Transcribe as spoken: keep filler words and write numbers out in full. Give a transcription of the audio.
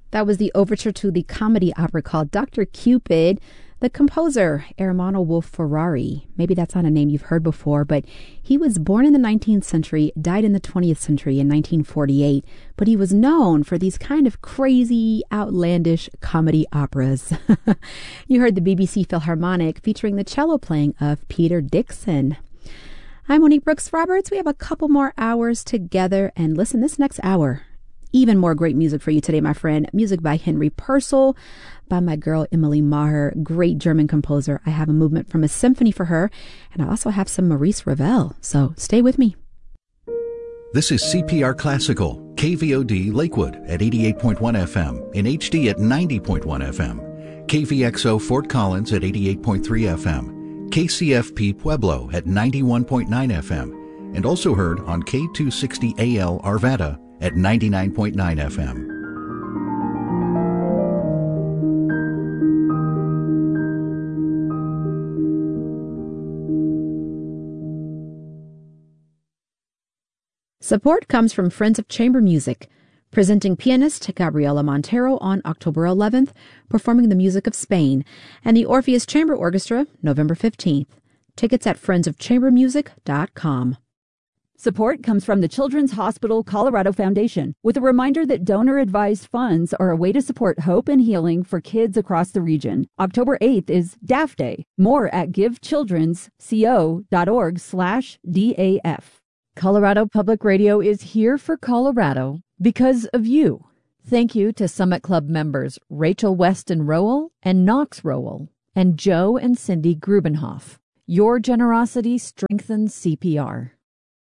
That was the overture to the comedy opera called Doctor Cupid. The composer, Ermanno Wolf Ferrari, maybe that's not a name you've heard before, but he was born in the nineteenth century, died in the twentieth century in nineteen forty-eight, but he was known for these kind of crazy, outlandish comedy operas. You heard the B B C Philharmonic featuring the cello playing of Peter Dixon. I'm Monique Brooks Roberts. We have a couple more hours together, and listen, this next hour, even more great music for you today, my friend. Music by Henry Purcell, by my girl Emily Maher, great German composer. I have a movement from a symphony for her, and I also have some Maurice Ravel. So stay with me. This is C P R Classical, K V O D Lakewood at eighty-eight point one F M, in H D at ninety point one F M, K V X O Fort Collins at eighty-eight point three F M, K C F P Pueblo at ninety-one point nine F M, and also heard on K two sixty A L Arvada at ninety-nine point nine F M. Support comes from Friends of Chamber Music, presenting pianist Gabriela Montero on October eleventh, performing the music of Spain, and the Orpheus Chamber Orchestra November fifteenth. Tickets at friends of chamber music dot com. Support comes from the Children's Hospital Colorado Foundation, with a reminder that donor-advised funds are a way to support hope and healing for kids across the region. October eighth is D A F Day. More at givechildrensco.org slash DAF. Colorado Public Radio is here for Colorado because of you. Thank you to Summit Club members Rachel Weston Rowell and Knox Rowell and Joe and Cindy Grubenhoff. Your generosity strengthens C P R.